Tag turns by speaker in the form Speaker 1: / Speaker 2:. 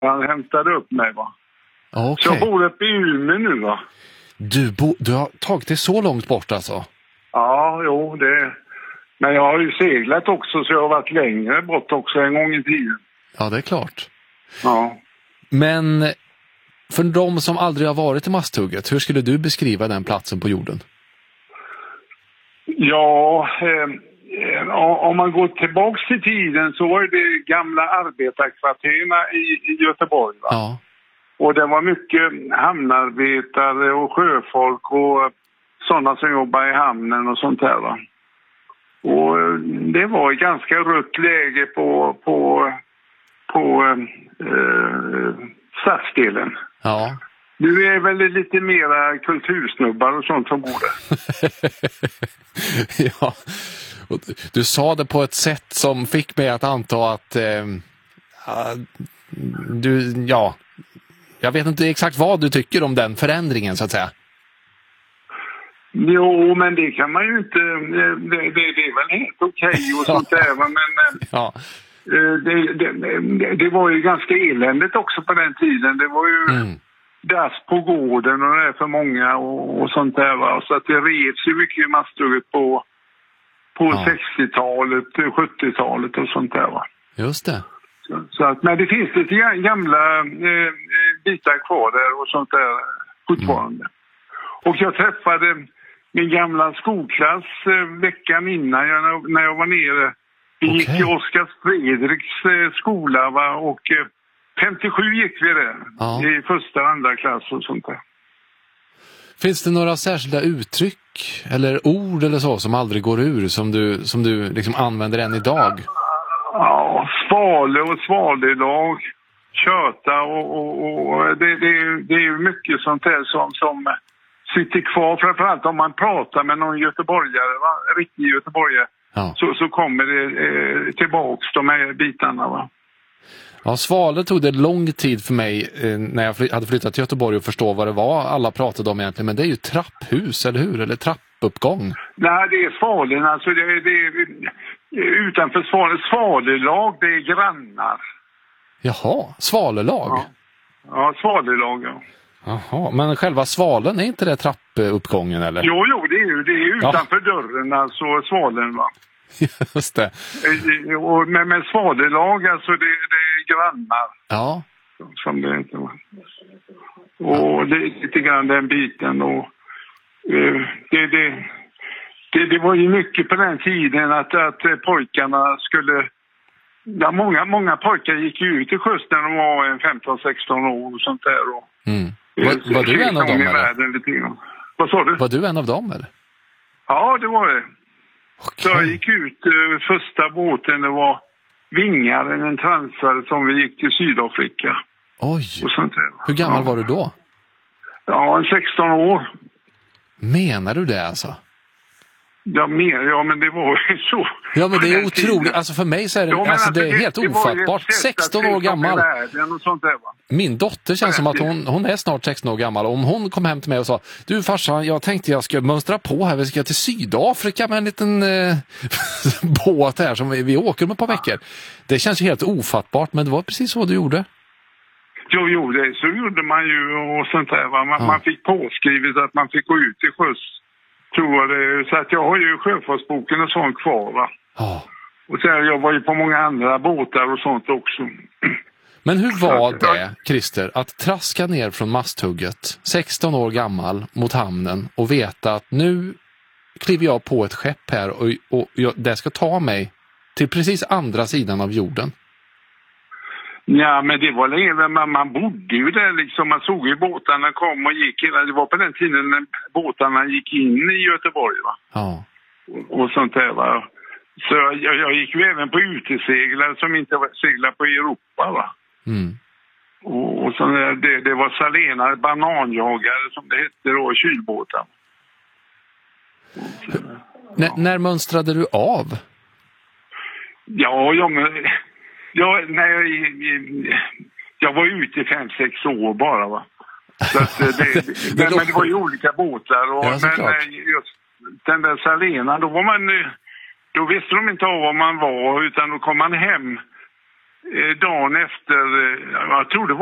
Speaker 1: Han hämtade upp mig, va.
Speaker 2: Okay.
Speaker 1: Så jag bor uppe i Umeå nu, va.
Speaker 2: Du har tagit det så långt bort alltså?
Speaker 1: Ja, jo, det. Men jag har ju seglat också, så jag har varit längre bort också en gång i tiden.
Speaker 2: Ja, det är klart.
Speaker 1: Ja.
Speaker 2: Men för de som aldrig har varit i Masthugget, hur skulle du beskriva den platsen på jorden?
Speaker 1: Ja, om man går tillbaks till tiden så var det gamla arbetarkvarterna i Göteborg, va?
Speaker 2: Ja.
Speaker 1: Och det var mycket hamnarbetare och sjöfolk och sådana som jobbar i hamnen och sånt där, va. Och det var ett ganska rött läge på stadsdelen.
Speaker 2: Ja.
Speaker 1: Nu är väl lite mera kultursnubbar och sånt som bor där.
Speaker 2: Ja. Och du sa det på ett sätt som fick mig att anta att jag vet inte exakt vad du tycker om den förändringen, så att säga.
Speaker 1: Jo, men det kan man ju inte. Det är väl helt okej och sånt där. Men
Speaker 2: ja.
Speaker 1: Det var ju ganska eländigt också på den tiden. Det var ju dass på gården och det är för många och sånt där, va. Så att det revs ju mycket i Masthugget på 60-talet, 70-talet och sånt där, va.
Speaker 2: Just det.
Speaker 1: Så att, men det finns lite gamla bitar kvar där och sånt där fortfarande. Och jag träffade min gamla skolklass veckan innan när jag var nere. Vi gick i Oskar Fredriks skola, va, och 57 gick vi där i första och andra klass och sånt där.
Speaker 2: Finns det några särskilda uttryck eller ord eller så som aldrig går ur som du liksom använder än idag? Ja,
Speaker 1: svale och svalelag, köta och det är ju mycket sånt där som sitter kvar, framförallt om man pratar med någon göteborgare, va? Riktig göteborgare, så kommer det tillbaks de här bitarna, va.
Speaker 2: Ja, Svale tog det lång tid för mig när jag hade flyttat till Göteborg och förstå vad det var alla pratade om egentligen, men det är ju trapphus, eller hur? Eller trappuppgång?
Speaker 1: Nej, det är svalen, alltså det är utanför svalelag, det är grannar.
Speaker 2: Jaha, svalelag?
Speaker 1: Ja, svalelag, ja.
Speaker 2: Jaha, men själva svalen, är inte det trappuppgången, eller?
Speaker 1: Jo, det är utanför dörren, alltså svalen, va.
Speaker 2: Just det.
Speaker 1: Men svalelag, alltså det är grannar.
Speaker 2: Ja.
Speaker 1: Som det inte var. Och det är lite grann den biten. Och det var ju mycket på den tiden att pojkarna skulle. Ja, många pojkar gick ju ut i sjöss när de var 15-16 år och sånt där. Och,
Speaker 2: var du en av dem, eller?
Speaker 1: Vad sa du?
Speaker 2: Var du en av dem, eller?
Speaker 1: Ja, det var det.
Speaker 2: Okay.
Speaker 1: Så jag gick ut första båten, det var Vingaren, en transare som vi gick till Sydafrika.
Speaker 2: Oj,
Speaker 1: och sånt där.
Speaker 2: Hur gammal var du då?
Speaker 1: Ja, 16 år.
Speaker 2: Menar du det alltså?
Speaker 1: Ja, men det var ju så.
Speaker 2: Ja, men det är otroligt. Alltså för mig så är det, det är helt ofattbart. 16 år gammal.
Speaker 1: Och sånt där, va?
Speaker 2: Min dotter känns som att hon är snart 16 år gammal. Om hon kom hem till mig och sa, du farsan, jag tänkte jag ska mönstra på här. Vi ska till Sydafrika med en liten båt här som vi åker om ett par veckor. Det känns ju helt ofattbart, men det var precis så du gjorde.
Speaker 1: Jo, det så gjorde man ju och sånt där, va? Man fick påskrivet att man fick gå ut till sjöss. Tror jag det. Så att jag har ju sjöfartsboken och sånt kvar, va. Och sen jag var ju på många andra båtar och sånt också.
Speaker 2: Men hur var det, Christer, att traska ner från Masthugget 16 år gammal mot hamnen och veta att nu kliver jag på ett skepp här och det ska ta mig till precis andra sidan av jorden?
Speaker 1: Ja, men det var länge, man bodde ju där liksom, man såg ju båtarna kom och gick, det var på den tiden när båtarna gick in i Göteborg, va.
Speaker 2: Ja.
Speaker 1: Och sånt där, va. Så jag gick ju även på uteseglare som inte seglar på Europa, va. Och så det var Salena bananjagare som det hette då, kylbåtar.
Speaker 2: När mönstrade du av?
Speaker 1: Jag var ute i 5-6 år bara, va. Så att men det var ju olika båtar och men just den där Salena, då visste de inte av var man var, utan då kom man hem dagen efter, jag tror det var